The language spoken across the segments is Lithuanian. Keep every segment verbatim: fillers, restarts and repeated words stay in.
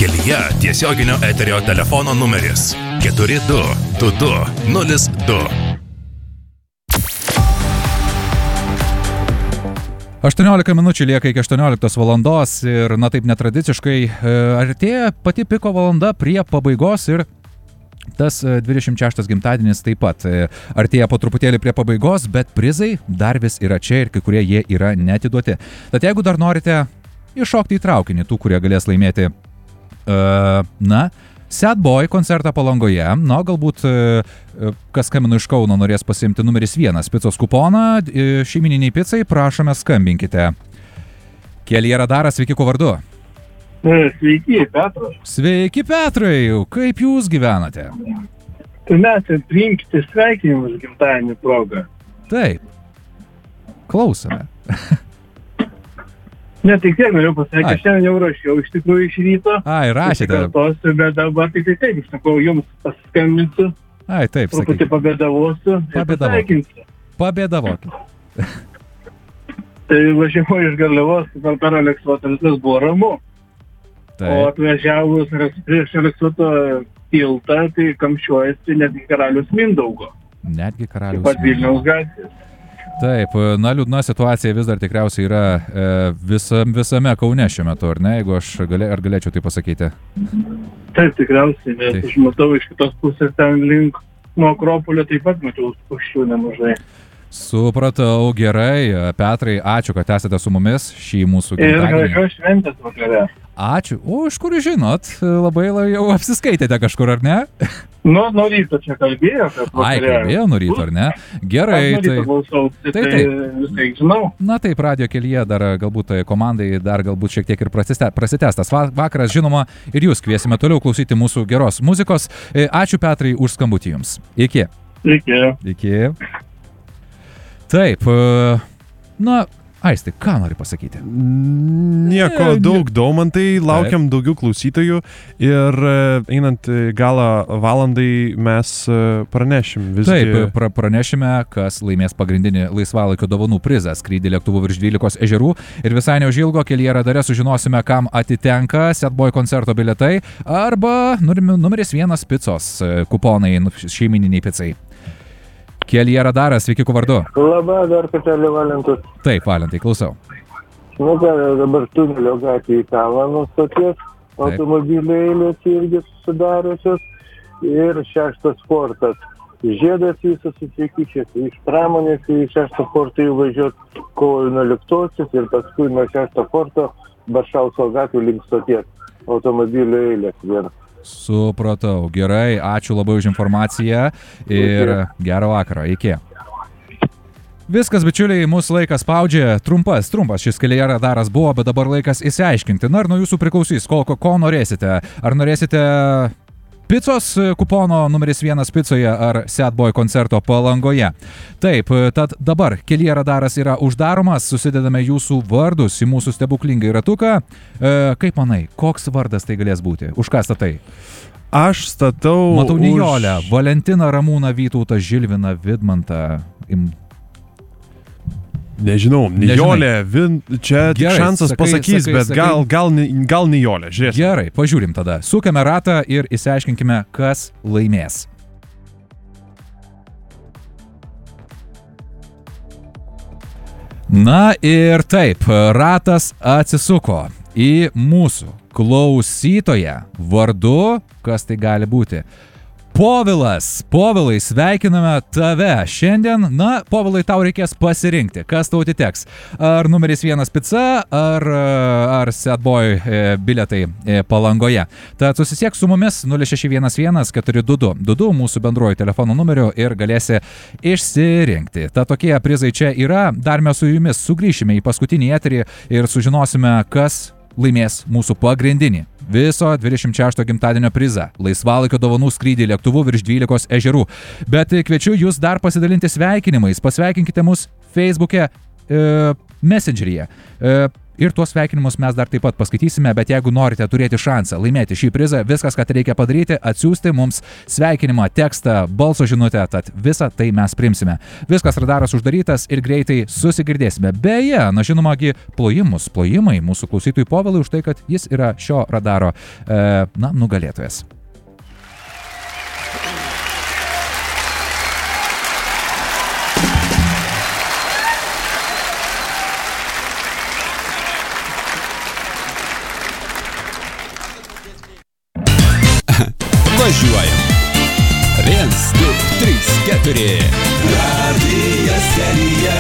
Kelyje tiesioginio eterio telefono numeris keturi du du du nulis du. aštuoniolika minučių lieka iki aštuonioliktos valandos ir, na taip netradiciškai, artėja pati piko valanda prie pabaigos ir tas dvidešimt šeštas gimtadienis taip pat artėja po truputėlį prie pabaigos, bet prizai dar vis yra čia ir kai kurie jie yra neatiduoti. Tad jeigu dar norite iššokti į traukinį tų, kurie galės laimėti, uh, na, Sad Boy koncertą Palangoje, na, galbūt uh, kas skambino iš Kauno norės pasiimti numeris vienas picos kuponą, uh, šeimininiai picai, prašome skambinkite. Kelyje Radaras, sveiki, kuo vardu? Sveiki, Petras. Sveiki, Petrai, kaip jūs gyvenate? Pirmiausia, priimkite sveikinimus gimtadienio progą. Taip, klausome. Ne, tik tiek noriu pasakyti, šiandien jau rašiau iš tikrųjų iš ryto. Ai, rašėte. Kartosiu, bet dabar tik tai taip, iš tikrųjų jums paskambinsiu. Ai, taip, sakykite. Truputį pabėdavosiu. Pabėdavokit. Pabėdavokit. Tai važiavau iš Garliavos, per, per Aleksoto viskas buvo ramu. Taip. O atvažiavus prieš Aleksoto tiltą, tai kamščiuojasi netgi karalius Mindaugo. Netgi karalius Mindaugo. Taip pat Vilniaus gatvės. Taip, na, liūdna situacija vis dar tikriausiai yra e, visa, visame Kaune šiuo metu, ar ne, jeigu aš galė, ar galėčiau tai pasakyti? Taip, tikriausiai, nes Taip. Aš matau iš kitos pusės ten link nuo Akropolio taip pat matau spūsčių nemažai. Supratau, gerai, Petrai, ačiū, kad esate su mumis šį mūsų Ir gimtadienį. gražios šventės vakare. Ačiū, o iš kur žinot, labai jau apsiskaitėte kažkur, ar ne? Nu, nuo ryto čia kalbėjo, kad Ai, vakare. kalbėjo nuo ryto, ar ne? Gerai, Aš nuo ryto tai... klausau, tai, Taip, tai taip. visai žinau. Na taip, radio kelyje dar galbūt tai komandai dar galbūt šiek tiek ir prasiste- prasitęstas va- vakaras, žinoma, ir jūs kviesime toliau klausyti mūsų geros muzikos. E, Ačiū, Petrai, už skambutį jums. Iki. Iki. Iki. Taip, e, na, Aisti, ką nori pasakyti? Nieko Ne, daug, Daumantai, laukiam daugiau klausytojų ir e, einant į galą valandai mes e, pranešim visgi. Taip, pra pranešime, kas laimės pagrindinį laisvalaikio dovanų prizą - skrydį lėktuvu virš dvylikos ežerų ir visai neužilgo Kelyje Radare sužinosime, kam atitenka Sad Boy koncerto bilietai arba numeris vienas picos e, kuponai, šeimininiai picai. Kelyje Radaras, sveiki, kuo vardu? Labą dar kartelį Valentus. Taip, Valentai, klausau. Nu ką, dabar tunelio gatvė į kavą nustoties, automobiliai eilės irgi susidariusios ir šeštas fortas. Žiedas visas susikišęs iš pramonės į šeštą fortą įvažiuot kovo vienuoliktosios ir paskui nuo šešto forto Baršausko gatvė link stoties. Automobiliai eilės vienas. Supratau, gerai, ačiū labai už informaciją ir gerą vakarą, iki. Viskas, bičiuliai, mūsų laikas spaudžia, trumpas, trumpas šis Kelyje Radaras buvo, bet dabar laikas įsiaiškinti. Na ir nuo jūsų priklausys, ko, ko, ko norėsite. Ar norėsite picos kupono numeris vienas picoje ar Sad Boy koncerto Palangoje? Taip, tad dabar Kelyje Radaras yra uždaromas, susidedame jūsų vardus į mūsų stebuklingą ratuką. E, kaip manai, koks vardas tai galės būti? Už ką statai? Aš statau... Matau Nijolę, už... Valentiną, Ramūną, Vytautą, Žilviną, Vidmantą. Im... Nežinau, Nijolė, vin... čia tik Gerai, šansas sakai, pasakys, sakai, bet sakai. gal, gal, Ni- gal Nijolė, žiūrėsim. Gerai, pažiūrim tada. Sukame ratą ir išsiaiškinkime, kas laimės. Na ir taip, ratas atsisuko į mūsų klausytoją vardu, kas tai gali būti. Povilas, Povilai, sveikiname tave. Šiandien, na, Povilai, tau reikės pasirinkti, kas tau atiteks. Ar numeris vienas pica, ar, ar Sad Boy e, bilietai e, Palangoje. Tad susisiek su mumis nulis šeši vienas vienas keturi du du du du mūsų bendruoju telefono numeriu ir galėsi išsirinkti. Tad tokie prizai čia yra. Dar mes su jumis sugrįšime į paskutinį eterį ir sužinosime, kas laimės mūsų pagrindinį viso dvidešimt šešto gimtadienio prizą – laisvalaikio dovanų skrydį lėktuvu virš dvylikos ežerų. Bet kviečiu jūs dar pasidalinti sveikinimais. Pasveikinkite mus Facebook'e, e, Messengeryje. E, ir tuos sveikinimus mes dar taip pat paskaitysime, bet jeigu norite turėti šansą laimėti šį prizą, viskas, ką reikia padaryti, atsiųsti mums sveikinimą, tekstą, balso žinutę, tad visą tai mes priimsime. Viskas, radaras uždarytas ir greitai susigirdėsime. Beje, na žinomagi, plojimus, plojimai mūsų klausytojui Povilui už tai, kad jis yra šio radaro, e, na, nugalėtojas. Važiuojam. Viens, du, trys, keturi. Radijas kelyje.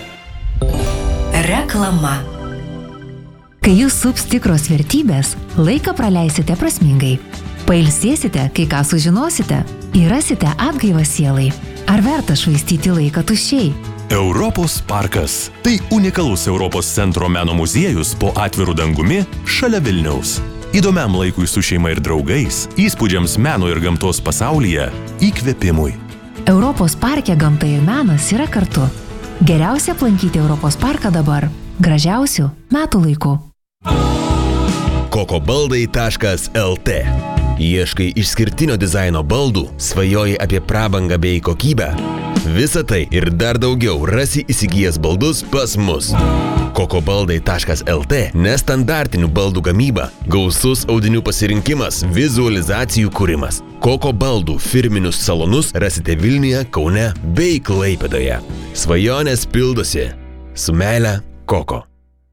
Reklama. Kai jūs sups tikros vertybės, laiką praleisite prasmingai. Pailsėsite, kai ką sužinosite, ir rasite atgaivą sielai. Ar verta švaistyti laiką tuščiai? Europos parkas. Tai unikalus Europos centro meno muziejus po atviru dangumi šalia Vilniaus. Įdomiam laikui su šeima ir draugais, įspūdžiams meno ir gamtos pasaulyje, įkvėpimui. Europos parke gamta ir menas yra kartu. Geriausia aplankyti Europos parką dabar, gražiausių metų laikų. kokobaldai taškas lt. Ieškai išskirtinio dizaino baldų, svajoji apie prabangą bei kokybę. Visa tai ir dar daugiau rasi įsigijęs baldus pas mus. kokobaldai taškas lt nestandartinių baldų gamyba, gausus audinių pasirinkimas, vizualizacijų kūrimas. Koko baldų firminius salonus rasite Vilniuje, Kaune bei Klaipėdoje. Svajonės pildosi. Su meile, Koko.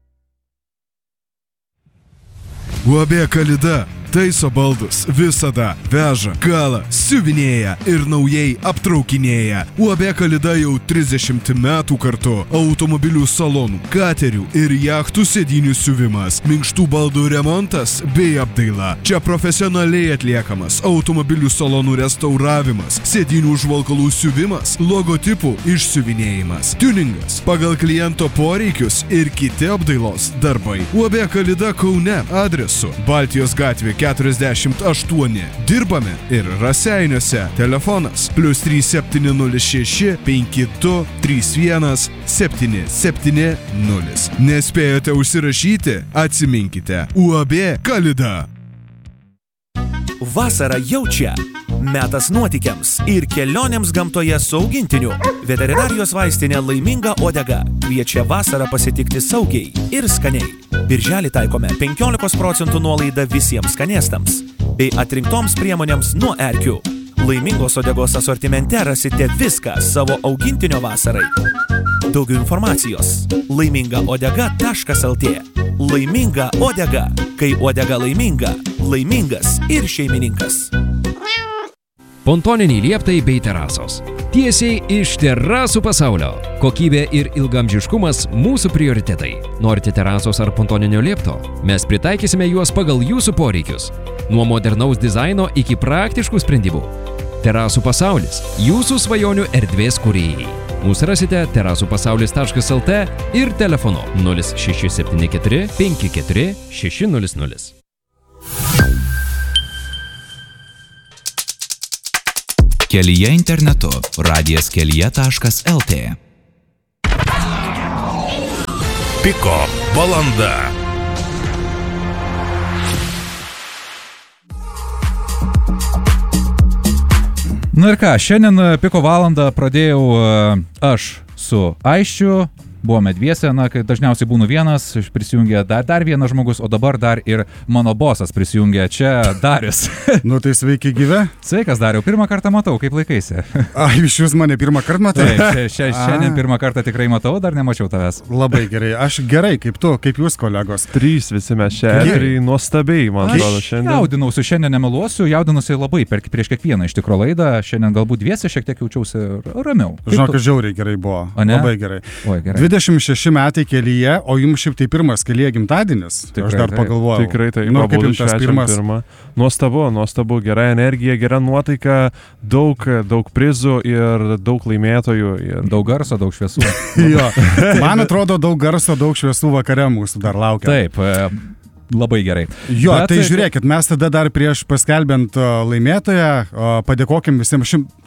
U A B Kalida taiso baldus visada, veža, kala, siuvinėja ir naujai aptraukinėja. U A B Kalida jau trisdešimt metų kartu. Automobilių salonų, katerių ir jachtų sėdynių siuvimas, minkštų baldų remontas bei apdaila. Čia profesionaliai atliekamas automobilių salonų restauravimas, sėdynių užvalkalų siuvimas, logotipų išsiuvinėjimas, tuningas pagal kliento poreikius ir kiti apdailos darbai. U A B Kalida Kaune adresu Baltijos gatvė keturiasdešimt aštuoni. Dirbame ir Raseiniuose. Telefonas plius trys septyni nulis šeši penki du trys vienas septyni septyni nulis. Nespėjote užsirašyti? Atsiminkite. U A B Kalida. Vasara jau čia. Metas nuotykiams ir kelionėms gamtoje su augintiniu. Veterinarijos vaistinė Laiminga uodega kviečia vasarą pasitikti saugiai ir skaniai. Birželį taikome penkiolikos procentų nuolaidą visiems skanėstams bei atrinktoms priemonėms nuo erkių. Laimingos uodegos asortimente rasite viską savo augintinio vasarai. Daugiau informacijos laiminga uodega taškas lt. Laiminga uodega. Kai uodega laiminga, laimingas ir šeimininkas. Pontoniniai lieptai bei terasos. Tiesiai iš terasų pasaulio. Kokybė ir ilgamžiškumas mūsų prioritetai. Norite terasos ar pontoninio liepto? Mes pritaikysime juos pagal jūsų poreikius. Nuo modernaus dizaino iki praktiškų sprendimų. Terasų pasaulis. Jūsų svajonių erdvės kūrėjai. Mūsų rasite terasų pasaulis taškas lt ir telefonu nulis šeši septyni keturi penki keturi šeši nulis nulis. Kelyje internetu radijas kelyje taškas lt. Piko valanda. Na ir ką, šiandien Piko valandą pradėjau aš su Aisčiu. Buvome dviese, na, kai dažniausiai būnu vienas, prisijungė dar, dar vienas žmogus, o dabar dar ir mano bosas prisijungė čia, Darius. Nu tai sveiki gyve. Sveikas, Dariau, pirmą kartą matau, kaip laikaisi. A, iš jūs mane pirmą kartą matai? Taip, šia, šia, šiandien pirmą kartą tikrai matau, dar nemačiau tavęs. Labai gerai, aš gerai, kaip tu, kaip jūs kolegos. Trys visi mes čia, ir nuostabiai, man atrodo, šiandien. Aš jaudinausi, šiandien nemeluosiu, jaudinusi labai per, prieš kiekvieną iš tikro laidą, šiandien galbūt dviese šiek tiek jaučiausi ramiau. Žinok, žiauriai gerai buvo, labai gerai. Oi, gerai. dvidešimt šeši metai kelyje, o jums šiaip tai pirmas kelyje gimtadienis. Tikrai, aš dar pagalvojau. Tikrai tai, nu, kaip jums tas pirmas. Pirma. Nuostabu, nuostabu, gera energija, gera nuotaika, daug, daug prizų ir daug laimėtojų. Ir... Daug garso, daug šviesų. Jo, man atrodo, daug garso, daug šviesų vakare mūsų dar laukia. Taip, labai gerai. Jo, Bet... tai žiūrėkit, mes tada dar prieš paskelbiant laimėtoją padėkokim visiems šim...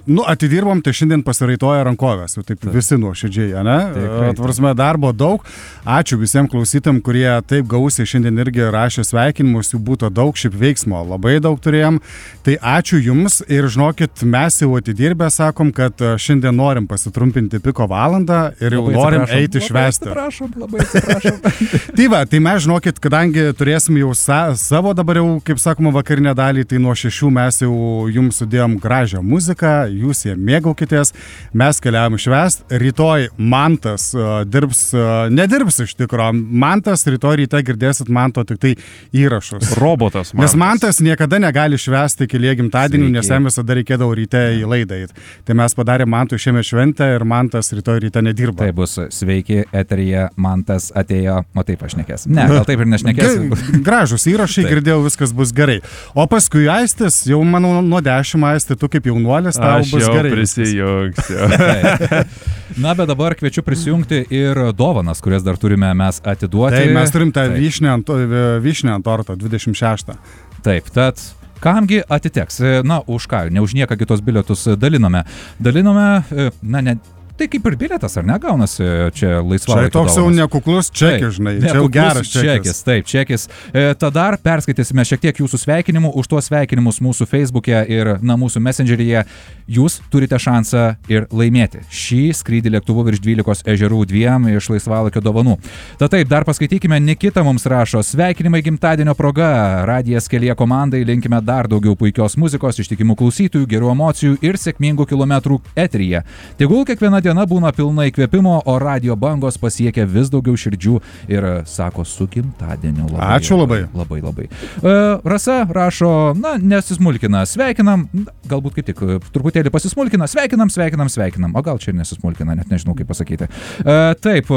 nu, atidirbom, tai šiandien pasiraitoja rankovės, taip, taip. Visi nuoširdžiai, ne? Atvarsime darbo daug. Ačiū visiems klausytam, kurie taip gausiai šiandien irgi rašė sveikinimus, jų būtų daug, šiaip veiksmo labai daug turėjom. Tai ačiū Jums ir žinokit, mes jau atidirbę sakom, kad šiandien norim pasitrumpinti piko valandą ir jau labai norim eiti švęsti. Labai atsiprašom, labai atsiprašom. Tai va, tai mes žinokit, kadangi turėsim jau sa savo dabar jau, kaip sakoma, vakarinę dalį, tai nuo šešių mes jau Jums sudėjom gražią muziką, Jūs ją mėgaukitės, mes keliavom švęst. Rytoj Mantas uh, dirbs, uh, nedirbs iš tikro. Mantas, rytoj ryte girdėsit Manto tik tai įrašus. Robotas Mantas. Nes Mantas niekada negali švęsti iki gimtadienių, nes jam visada reikėdavo ryte į laidą. Tai mes padarėm Mantui šiemet šventę ir Mantas rytoj ryte nedirba. Tai bus sveiki, eteryje Mantas atėjo, o taip aš nekės. Ne, gal taip ir nešnekės. Gražus įrašai, girdėjau, viskas bus gerai. O paskui Aistis, jau manau nuo dešimt Aisti, tu kaip jaunuolis, tau aš bus gerai. Aš jau prisijungsiu. Na, bet dabar kviečiu prisijungti ir dovanas, kurias dar turime mes atiduoti. Tai mes turim tą vyšnę ant, vyšnę ant torto dvidešimt šeštą. Taip, tad kamgi atiteks? Na, už ką? Ne už nieką kitos bilietus dalinome. Dalinome, na, ne... Tai kaip ir bilietas, ar negaunasi čia laisvalaikio dovanas? Čia toks jau nekuklus čekis, žinai, čia jau geras čekis. čekis. Taip, čekis. E, tada dar perskaitysime šiek tiek jūsų sveikinimų, už tuos sveikinimus mūsų Facebook'e ir na, mūsų Messengeryje. Jūs turite šansą ir laimėti šį skrydį lėktuvu virš dvylikos ežerų dviem iš laisvalaikio dovanų. Tad taip, dar paskaitykime, Nikita mums rašo, sveikinimai gimtadienio proga, Radijas Kelyje komandai, linkime dar daugiau puikios muzikos, ištikimų klausytojų, gerų emocijų ir sėkmingų kilometrų eteryje. Tegul kiekviena diena būna pilna įkvėpimo, o radio bangos pasiekia vis daugiau širdžių ir sako su gimtadieniu. Labai, Ačiū labai. Labai, labai. E, Rasa rašo, na, nesismulkina, sveikinam, galbūt kaip tik truputėlį pasismulkina, sveikinam, sveikinam, sveikinam, o gal čia ir nesismulkina, net nežinau kaip pasakyti. E, taip,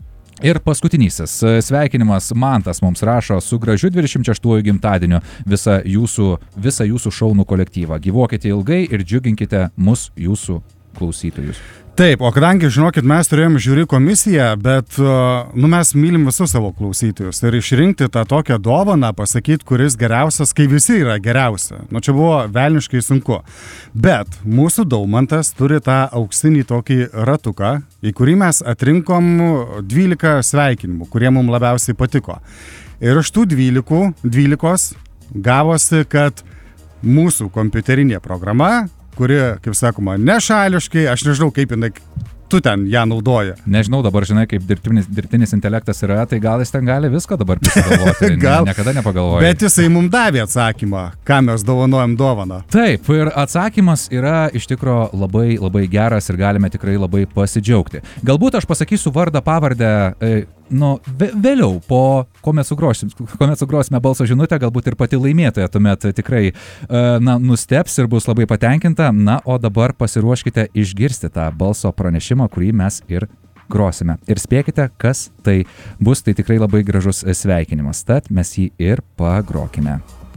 ir paskutinysis sveikinimas Mantas mums rašo su gražiu dvidešimt šeštuoju gimtadieniu visą jūsų, visą jūsų šaunų kolektyvą. Gyvuokite ilgai ir džiuginkite mus, jūsų klausytojus. Taip, o kadangi, žinokit, mes turėjom žiūri komisiją, bet, nu, mes mylim visus savo klausytojus ir išrinkti tą tokią dovaną, pasakyti, kuris geriausias, kai visi yra geriausia. Nu, čia buvo velniškai sunku. Bet mūsų Daumantas turi tą auksinį tokį ratuką, į kurį mes atrinkom dvylika sveikinimų, kurie mums labiausiai patiko. Ir iš tų dvylikų, dvylikos gavosi, kad mūsų kompiuterinė programa, kuri, kaip sakoma, nešališkai, aš nežinau, kaip jinai, tu ten ją naudoja. Nežinau, dabar žinai, kaip dirbtinis, dirbtinis intelektas yra, tai gal jis ten gali visko dabar prisigalvoti. gal, ne, niekada nepagalvoju. Bet jisai mums davė atsakymą, ką mes dovanojam dovaną. Taip, ir atsakymas yra iš tikro labai, labai geras ir galime tikrai labai pasidžiaugti. Galbūt aš pasakysiu vardą, pavardę, e, nu, vėliau, po kuomet sugrosime, kuomet sugrosime balso žinutę, galbūt ir pati laimėtoja tuomet tikrai na, nusteps ir bus labai patenkinta. Na, o dabar pasiruoškite išgirsti tą balso pranešimą, kurį mes ir grosime. Ir spėkite, kas tai bus, tai tikrai labai gražus sveikinimas. Tad mes jį ir pagrokime.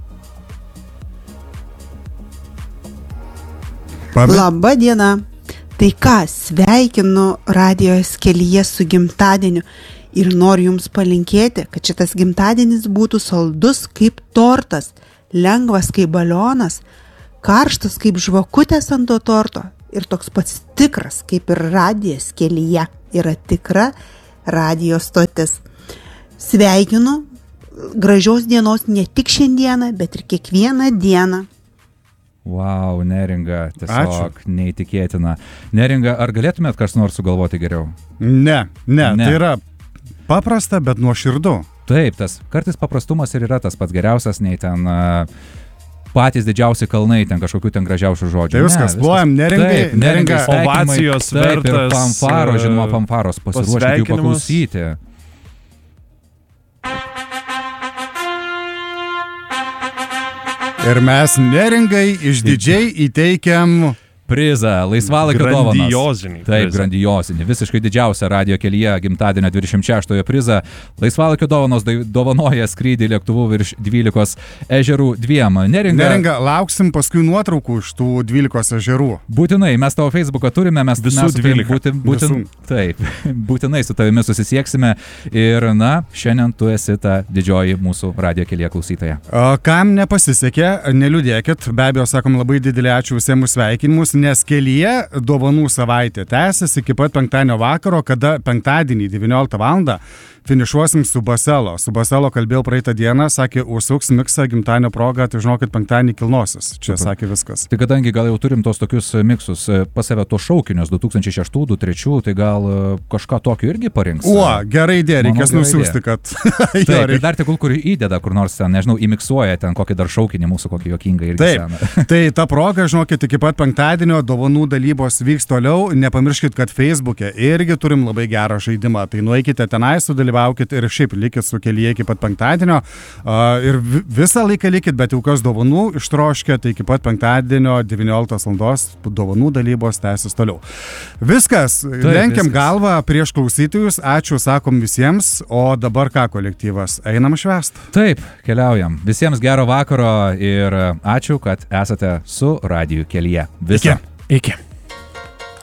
Labą dieną. Tai ką, sveikinu Radijos Kelyje su gimtadieniu. Ir noriu Jums palinkėti, kad šitas gimtadienis būtų saldus kaip tortas, lengvas kaip balionas, karštas kaip žvakutės ant to torto ir toks pats tikras kaip ir Radijas Kelyje yra tikra radijo stotis. Sveikinu, gražios dienos ne tik šiandieną, bet ir kiekvieną dieną. Wow, Neringa, tiesiog Ačiū. Neįtikėtina. Neringa, ar galėtumėt kas nors sugalvoti geriau? Ne, ne, ne. Tai yra paprasta, bet nuoširdu. Taip, tas kartais paprastumas ir yra tas pats geriausias, nei ten uh, patys didžiausi kalnai, ten kažkokių ten gražiausių žodžių. Tai viskas, plojam, Neringai, taip, Neringai, ovacijos taip, vertas. Ir fanfaro, žinoma, fanfaros, pasiruoškite jų paklausyti. Ir mes Neringai išdidžiai įteikiam prizą, laisvalaikio dovanas. Grandiozinį. Taip, grandiozinį. Visiškai didžiausią Radio Kelyje gimtadienio dvidešimt šeštojo prizą. Laisvalaikio dovanos dovanoja skrydį lėktuvu virš dvylikos ežerų dviem. Neringa, Neringa, lauksim paskui nuotraukų iš tų dvylikos ežerų. Būtinai, mes tavo Facebooką turime, mes visų dvylika. Būtin, būtin, taip, būtinai su tavimi susisieksime ir, na, šiandien tu esi ta didžioji mūsų Radio Kelyje klausytoja. Kam nepasisekė, neliūdėkit, be abejo, sakom labai didelį ačiū visiems sveikinimus. nes kelyje dovanų savaitė tęsis iki pat penktadienio vakaro, kada penktadienį devynioliktą valandą finišuosim su Baselo. Su Baselo kalbėjau praeitą dieną, sakė, užsuks miksą gimtadienio progą, tai žinokit, penktadienį kilnosis. Čia Super. Sakė viskas. Tai kadangi gal jau turim tos tokius miksus pas save to šaukinius du tūkstančiai šeštų du tūkstančiai trečių, tai gal kažką tokio irgi parinks? O, gerai idėja, reikės nusiųsti, kad... Taip, ir dar tik kur įdeda, kur nors ten, nežinau, įmiksuoja ten kokį dar šaukinį mūsų, kokį juokingą irgi seną. Taip, tai ta proga, žinokit, iki pat penktadienio dovanų dalybos vyks toliau. Nepamirškit, kad Facebook'e irgi turim labai gerą žaidimą. Tai nueikite tenai, sudalyvaukit ir šiaip likit su kelyje iki pat penktadienio. Uh, ir visą laiką likit, bet jau kas dovanų ištroškė, tai iki pat penktadienio devynioliktos valandos dovanų dalybos tęsis toliau. Viskas, Taip, lenkiam viskas. Galvą prieš klausytojus. Ačiū, sakom visiems. O dabar ką, kolektyvas? Einam švęst. Taip, keliaujam. Visiems gero vakaro ir ačiū, kad esate su Radiju kelyje. Visą. Iki. Iki.